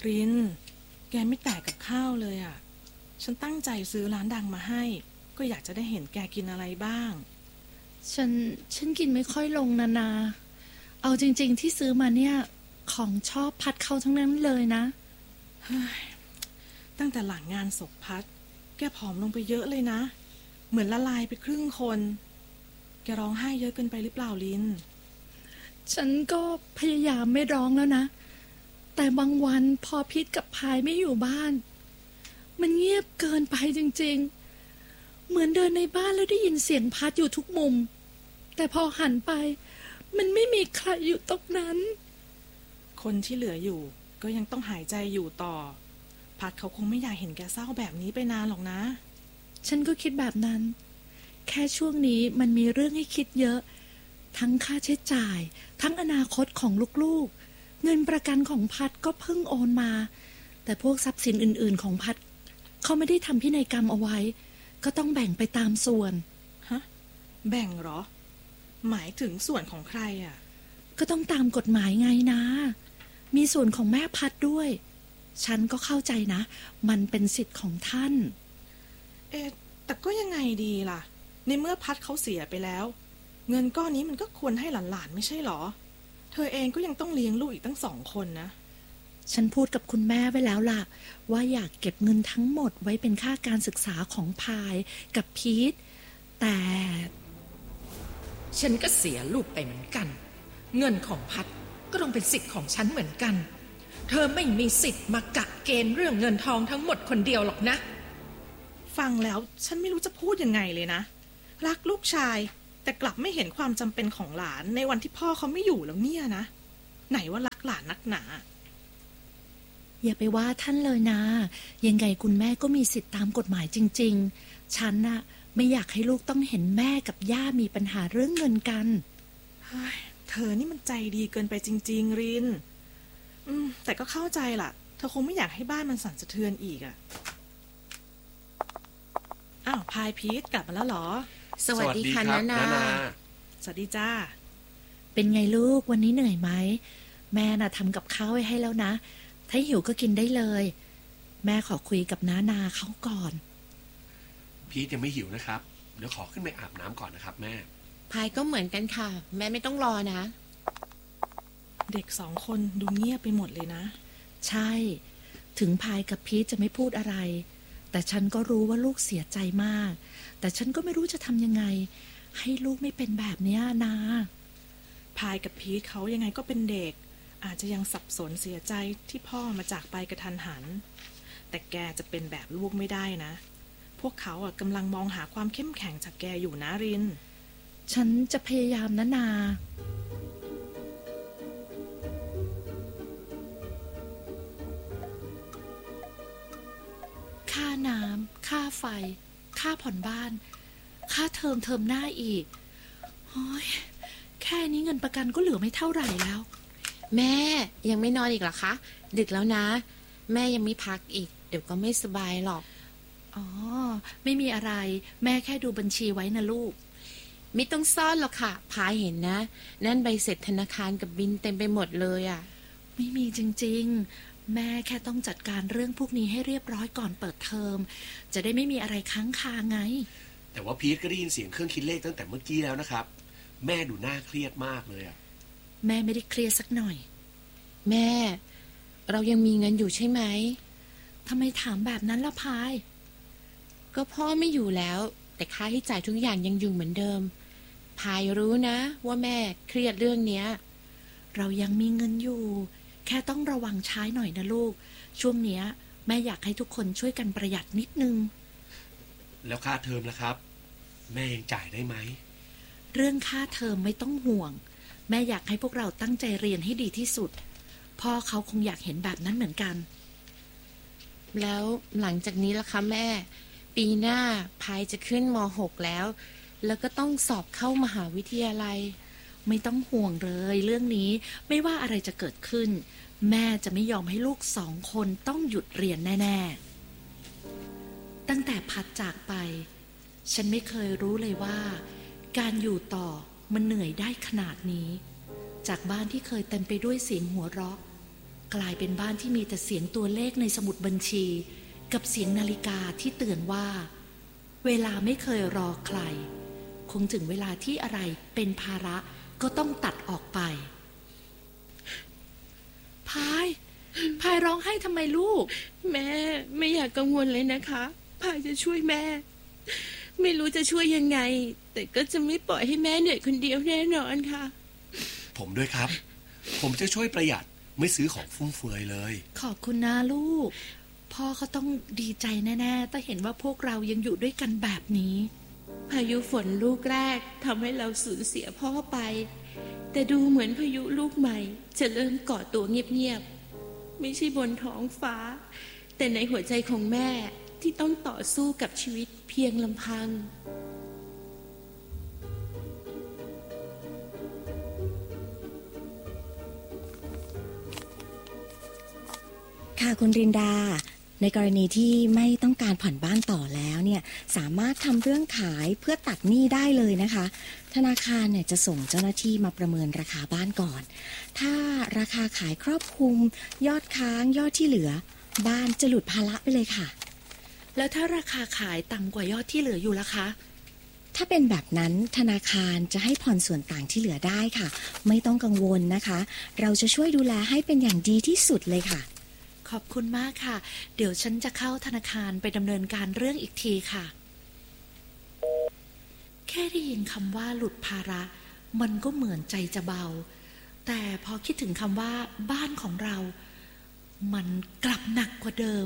รินแกไม่แตกกับข้าวเลยอ่ะฉันตั้งใจซื้อร้านดังมาให้ก็อยากจะได้เห็นแกกินอะไรบ้างฉันกินไม่ค่อยลงนาเอาจริงๆที่ซื้อมาเนี่ยของชอบพัดเขาทั้งนั้นเลยนะตั้งแต่หลังงานศพพัดแกผอมลงไปเยอะเลยนะเหมือนละลายไปครึ่งคนแกร้องไห้เยอะเกินไปหรือเปล่าลินฉันก็พยายามไม่ร้องแล้วนะแต่บางวันพอพิษกับพายไม่อยู่บ้านมันเงียบเกินไปจริงๆเหมือนเดินในบ้านแล้วได้ยินเสียงพัดอยู่ทุกมุมแต่พอหันไปมันไม่มีใครอยู่ตรงนั้นคนที่เหลืออยู่ก็ยังต้องหายใจอยู่ต่อพัดเขาคงไม่อยากเห็นแกเศร้าแบบนี้ไปนานหรอกนะฉันก็คิดแบบนั้นแค่ช่วงนี้มันมีเรื่องให้คิดเยอะทั้งค่าใช้จ่ายทั้งอนาคตของลูกๆเงินประกันของพัดก็เพิ่งโอนมาแต่พวกทรัพย์สินอื่นๆของพัดเขาไม่ได้ทำพินัยกรรมเอาไว้ก็ต้องแบ่งไปตามส่วนฮะแบ่งเหรอหมายถึงส่วนของใครอ่ะก็ต้องตามกฎหมายไงนะมีส่วนของแม่พัดด้วยฉันก็เข้าใจนะมันเป็นสิทธิ์ของท่านแต่ก็ยังไงดีล่ะในเมื่อพัดเขาเสียไปแล้วเงินก้อนนี้มันก็ควรให้หลานๆไม่ใช่หรอเธอเองก็ยังต้องเลี้ยงลูกอีกตั้ง2 คนนะฉันพูดกับคุณแม่ไว้แล้วล่ะว่าอยากเก็บเงินทั้งหมดไว้เป็นค่าการศึกษาของพายกับพีทแต่ฉันก็เสียลูกไปเหมือนกันเงินของพัดก็ต้องเป็นสิทธิ์ของฉันเหมือนกันเธอไม่มีสิทธิ์มากะเกณฑ์เรื่องเงินทองทั้งหมดคนเดียวหรอกนะฟังแล้วฉันไม่รู้จะพูดยังไงเลยนะรักลูกชายแต่กลับไม่เห็นความจำเป็นของหลานในวันที่พ่อเขาไม่อยู่แล้วเนี่ยนะไหนว่ารักหลานนักหนาอย่าไปว่าท่านเลยนะยังไงคุณแม่ก็มีสิทธิ์ตามกฎหมายจริงๆฉันน่ะไม่อยากให้ลูกต้องเห็นแม่กับย่ามีปัญหาเรื่องเงินกันเธอนี่มันใจดีเกินไปจริงๆรินแต่ก็เข้าใจล่ะเธอคงไม่อยากให้บ้านมันสั่นสะเทือนอีกอ่ะอ้าวพายพีทกลับมาแล้วเหรอสวัสดีค่ะนานาสวัสดีจ้าเป็นไงลูกวันนี้เหนื่อยไหมแม่น่ะทำกับข้าวไว้ให้แล้วนะถ้าหิวก็กินได้เลยแม่ขอคุยกับน้านาเขาก่อนพีทยังไม่หิวนะครับเดี๋ยวขอขึ้นไปอาบน้ำก่อนนะครับแม่พายก็เหมือนกันค่ะแม่ไม่ต้องรอนะเด็ก2 คนดูเงียบไปหมดเลยนะใช่ถึงพายกับพีทจะไม่พูดอะไรแต่ฉันก็รู้ว่าลูกเสียใจมากแต่ฉันก็ไม่รู้จะทำยังไงให้ลูกไม่เป็นแบบนี้นาพายกับพีทเขายังไงก็เป็นเด็กอาจจะยังสับสนเสียใจที่พ่อมาจากไปกระทันหันแต่แกจะเป็นแบบลูกไม่ได้นะพวกเขากำลังมองหาความเข้มแข็งจากแกอยู่นะรินฉันจะพยายามนะนาค่าน้ำค่าไฟค่าผ่อนบ้านค่าเทอมหน้าอีกโอ้ยแค่นี้เงินประกันก็เหลือไม่เท่าไหร่แล้วแม่ยังไม่นอนอีกเหรอคะดึกแล้วนะแม่ยังไม่พักอีกเดี๋ยวก็ไม่สบายหรอกอ๋อไม่มีอะไรแม่แค่ดูบัญชีไว้นะลูกไม่ต้องซ่อนหรอกค่ะพายเห็นนะนั่นใบเสร็จธนาคารกับบินเต็มไปหมดเลยอ่ะไม่มีจริงๆแม่แค่ต้องจัดการเรื่องพวกนี้ให้เรียบร้อยก่อนเปิดเทอมจะได้ไม่มีอะไรค้างคาไงแต่ว่าพีทก็ได้ยินเสียงเครื่องคิดเลขตั้งแต่เมื่อกี้แล้วนะครับแม่ดูน่าเครียดมากเลยอ่ะแม่ไม่ได้เครียดสักหน่อยแม่เรายังมีเงินอยู่ใช่ไหมทำไมถามแบบนั้นล่ะพายก็พ่อไม่อยู่แล้วแต่ค่าใช้จ่ายทุกอย่างยังอยู่เหมือนเดิมพายรู้นะว่าแม่เครียดเรื่องเนี้ยเรายังมีเงินอยู่แค่ต้องระวังใช้หน่อยนะลูกช่วงเนี้ยแม่อยากให้ทุกคนช่วยกันประหยัดนิดนึงแล้วค่าเทอมล่ะครับแม่ยังจ่ายได้ไหมเรื่องค่าเทอมไม่ต้องห่วงแม่อยากให้พวกเราตั้งใจเรียนให้ดีที่สุดพ่อเขาคงอยากเห็นแบบนั้นเหมือนกันแล้วหลังจากนี้ล่ะคะแม่ปีหน้าพายจะขึ้นม.6 แล้วก็ต้องสอบเข้ามหาวิทยาลัยไม่ต้องห่วงเลยเรื่องนี้ไม่ว่าอะไรจะเกิดขึ้นแม่จะไม่ยอมให้ลูก2 คนต้องหยุดเรียนแน่ๆตั้งแต่พัดจากไปฉันไม่เคยรู้เลยว่าการอยู่ต่อมันเหนื่อยได้ขนาดนี้จากบ้านที่เคยเต็มไปด้วยเสียงหัวเราะกลายเป็นบ้านที่มีแต่เสียงตัวเลขในสมุดบัญชีกับเสียงนาฬิกาที่เตือนว่าเวลาไม่เคยรอใครคงถึงเวลาที่อะไรเป็นภาระก็ต้องตัดออกไปพายร้องไห้ทำไมลูกแม่ไม่อยากกังวลเลยนะคะพายจะช่วยแม่ไม่รู้จะช่วยยังไงแต่ก็จะไม่ปล่อยให้แม่เหนื่อยคนเดียวแน่นอนค่ะผมด้วยครับผมจะช่วยประหยัดไม่ซื้อของฟุ่มเฟือยเลยขอบคุณนะลูกพ่อเขาต้องดีใจแน่ๆถ้าเห็นว่าพวกเรายังอยู่ด้วยกันแบบนี้พายุฝนลูกแรกทำให้เราสูญเสียพ่อไปแต่ดูเหมือนพายุลูกใหม่จะเริ่มก่อตัวเงียบๆไม่ใช่บนท้องฟ้าแต่ในหัวใจของแม่ที่ต้องต่อสู้กับชีวิตเพียงลำพังค่ะคุณรินดาในกรณีที่ไม่ต้องการผ่อนบ้านต่อแล้วเนี่ยสามารถทำเรื่องขายเพื่อตัดหนี้ได้เลยนะคะธนาคารเนี่ยจะส่งเจ้าหน้าที่มาประเมินราคาบ้านก่อนถ้าราคาขายครอบคลุมยอดค้างยอดที่เหลือบ้านจะหลุดภาระไปเลยค่ะแล้วถ้าราคาขายต่ำกว่ายอดที่เหลืออยู่ล่ะคะถ้าเป็นแบบนั้นธนาคารจะให้ผ่อนส่วนต่างที่เหลือได้ค่ะไม่ต้องกังวลนะคะเราจะช่วยดูแลให้เป็นอย่างดีที่สุดเลยค่ะขอบคุณมากค่ะเดี๋ยวฉันจะเข้าธนาคารไปดำเนินการเรื่องอีกทีค่ะแค่ได้ยินคำว่าหลุดภาระมันก็เหมือนใจจะเบาแต่พอคิดถึงคำว่าบ้านของเรามันกลับหนักกว่าเดิม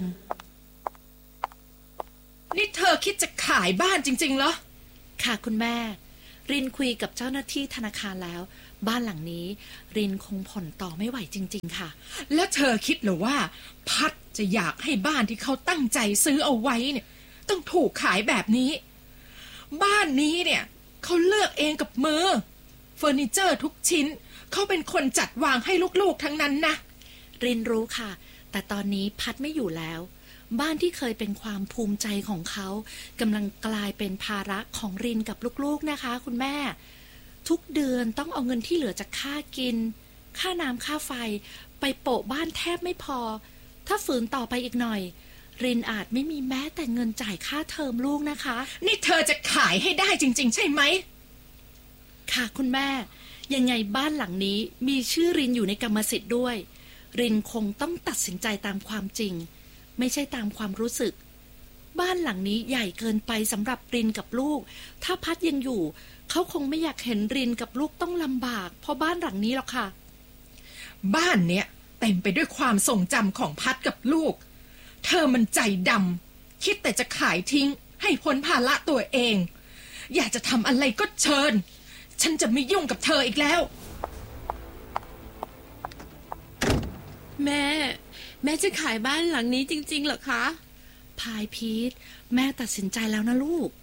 นี่เธอคิดจะขายบ้านจริงๆเหรอค่ะคุณแม่รินคุยกับเจ้าหน้าที่ธนาคารแล้วบ้านหลังนี้รินคงผ่อนต่อไม่ไหวจริงๆค่ะแล้วเธอคิดหรือว่าพัดจะอยากให้บ้านที่เขาตั้งใจซื้อเอาไว้เนี่ยต้องถูกขายแบบนี้บ้านนี้เนี่ยเขาเลือกเองกับมือเฟอร์นิเจอร์ทุกชิ้นเขาเป็นคนจัดวางให้ลูกๆทั้งนั้นนะรินรู้ค่ะแต่ตอนนี้พัดไม่อยู่แล้วบ้านที่เคยเป็นความภูมิใจของเขากำลังกลายเป็นภาระของรินกับลูกๆนะคะคุณแม่ทุกเดือนต้องเอาเงินที่เหลือจากค่ากินค่าน้ำค่าไฟไปโปะบ้านแทบไม่พอถ้าฝืนต่อไปอีกหน่อยรินอาจไม่มีแม้แต่เงินจ่ายค่าเทอมลูกนะคะนี่เธอจะขายให้ได้จริงๆใช่ไหมค่ะคุณแม่ยังไงบ้านหลังนี้มีชื่อรินอยู่ในกรรมสิทธิ์ด้วยรินคงต้องตัดสินใจตามความจริงไม่ใช่ตามความรู้สึกบ้านหลังนี้ใหญ่เกินไปสำหรับรินกับลูกถ้าพัดยังอยู่เขาคงไม่อยากเห็นรินกับลูกต้องลำบากเพราะบ้านหลังนี้หรอกค่ะบ้านเนี้ยเต็มไปด้วยความทรงจำของพัดกับลูกเธอมันใจดำคิดแต่จะขายทิ้งให้พ้นภาระตัวเองอยากจะทำอะไรก็เชิญฉันจะไม่ยุ่งกับเธออีกแล้วแม่จะขายบ้านหลังนี้จริงๆเหรอคะพายพีทแม่ตัดสินใจแล้วนะลูก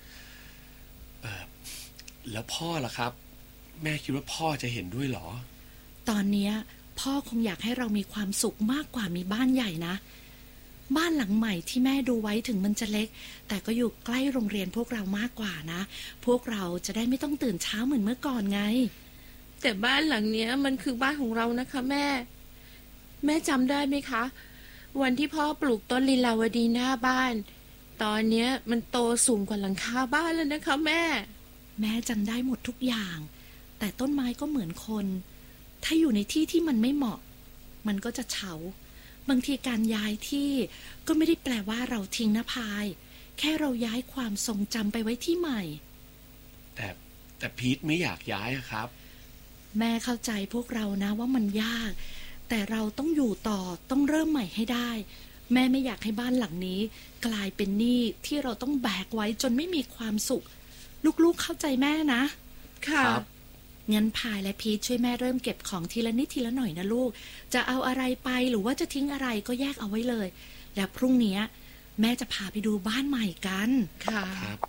แล้วพ่อล่ะครับแม่คิดว่าพ่อจะเห็นด้วยเหรอตอนนี้พ่อคงอยากให้เรามีความสุขมากกว่ามีบ้านใหญ่นะบ้านหลังใหม่ที่แม่ดูไว้ถึงมันจะเล็กแต่ก็อยู่ใกล้โรงเรียนพวกเรามากกว่านะพวกเราจะได้ไม่ต้องตื่นเช้าเหมือนเมื่อก่อนไงแต่บ้านหลังนี้มันคือบ้านของเรานะคะแม่จำได้ไหมคะวันที่พ่อปลูกต้นลีลาวดีหน้าบ้านตอนนี้มันโตสูงกว่าหลังคาบ้านแล้วนะคะแม่จำได้หมดทุกอย่างแต่ต้นไม้ก็เหมือนคนถ้าอยู่ในที่ที่มันไม่เหมาะมันก็จะเฉาบางทีการย้ายที่ก็ไม่ได้แปลว่าเราทิ้งนะพายแค่เราย้ายความทรงจำไปไว้ที่ใหม่แต่พีทไม่อยากย้ายครับแม่เข้าใจพวกเรานะว่ามันยากแต่เราต้องอยู่ต่อต้องเริ่มใหม่ให้ได้แม่ไม่อยากให้บ้านหลังนี้กลายเป็นหนี้ที่เราต้องแบกไว้จนไม่มีความสุขลูกๆเข้าใจแม่นะค่ะงั้นพายและพีทช่วยแม่เริ่มเก็บของทีละนิดทีละหน่อยนะลูกจะเอาอะไรไปหรือว่าจะทิ้งอะไรก็แยกเอาไว้เลยแล้วพรุ่งนี้แม่จะพาไปดูบ้านใหม่กันค่ะ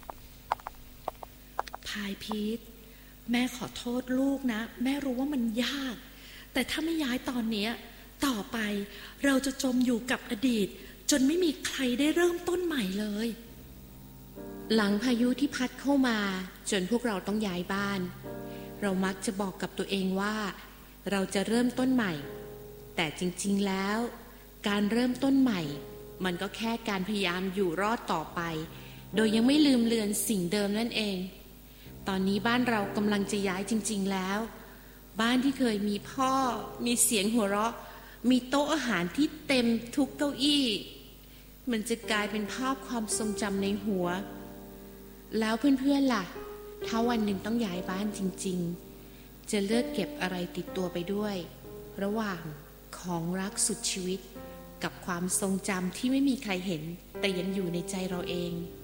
พายพีทแม่ขอโทษลูกนะแม่รู้ว่ามันยากแต่ถ้าไม่ย้ายตอนนี้ต่อไปเราจะจมอยู่กับอดีตจนไม่มีใครได้เริ่มต้นใหม่เลยหลังพายุที่พัดเข้ามาจนพวกเราต้องย้ายบ้านเรามักจะบอกกับตัวเองว่าเราจะเริ่มต้นใหม่แต่จริงๆแล้วการเริ่มต้นใหม่มันก็แค่การพยายามอยู่รอดต่อไปโดยยังไม่ลืมเลือนสิ่งเดิมนั่นเองตอนนี้บ้านเรากำลังจะย้ายจริงๆแล้วบ้านที่เคยมีพ่อมีเสียงหัวเราะมีโต๊ะอาหารที่เต็มทุกเก้าอี้มันจะกลายเป็นภาพความทรงจำในหัวแล้วเพื่อนๆล่ะถ้าวันหนึ่งต้องย้ายบ้านจริงๆจะเลือกเก็บอะไรติดตัวไปด้วยระหว่างของรักสุดชีวิตกับความทรงจำที่ไม่มีใครเห็นแต่ยังอยู่ในใจเราเอง